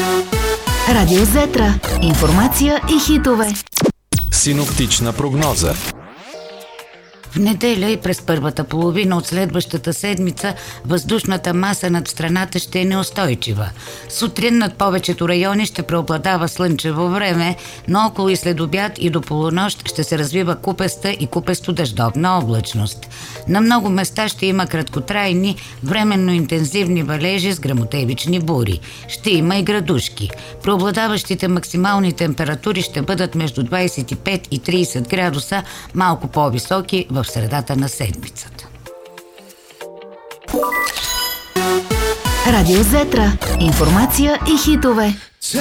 Радио Зетра. Информация и хитове. Синоптична прогноза. В неделя и през първата половина от следващата седмица въздушната маса над страната ще е неустойчива. Сутрин над повечето райони ще преобладава слънчево време, но около и след обяд и до полунощ ще се развива купеста и купесто-дъждовна облачност. На много места ще има краткотрайни, временно интензивни валежи с гръмотевични бури. Ще има и градушки. Преобладаващите максимални температури ще бъдат между 25 и 30 градуса, малко по-високи в средата на седмицата. Радио Зетра. Информация и хитове.